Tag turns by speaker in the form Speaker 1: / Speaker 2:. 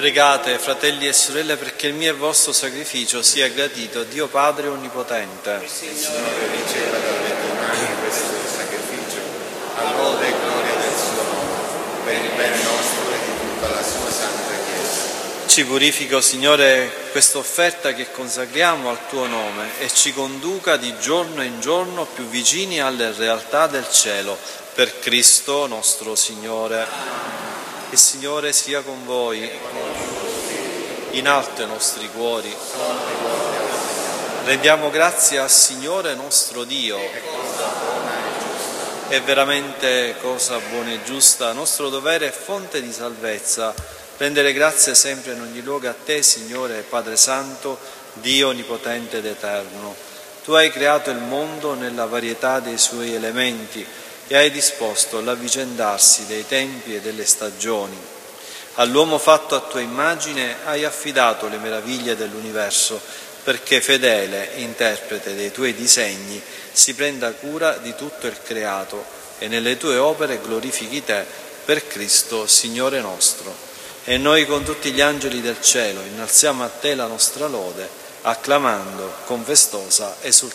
Speaker 1: Pregate, fratelli e sorelle, perché il mio e vostro sacrificio sia gradito a Dio Padre Onnipotente.
Speaker 2: Il Signore riceva dalle tue mani questo sacrificio, a lode e gloria del suo nome, per il bene nostro e di tutta la sua santa Chiesa.
Speaker 1: Ci purifica, o Signore, questa offerta che consacriamo al tuo nome e ci conduca di giorno in giorno più vicini alle realtà del cielo, per Cristo nostro Signore. Il Signore sia con voi. In alto i nostri cuori. Rendiamo grazie al Signore nostro Dio. È veramente cosa buona e giusta, nostro dovere e fonte di salvezza, rendere grazie sempre in ogni luogo a te, Signore Padre Santo, Dio onnipotente ed eterno. Tu hai creato il mondo nella varietà dei suoi elementi e hai disposto l'avvicendarsi dei tempi e delle stagioni. All'uomo fatto a tua immagine hai affidato le meraviglie dell'universo, perché fedele interprete dei tuoi disegni si prenda cura di tutto il creato e nelle tue opere glorifichi te per Cristo Signore nostro. E noi con tutti gli angeli del cielo innalziamo a te la nostra lode, acclamando con festosa esultanza.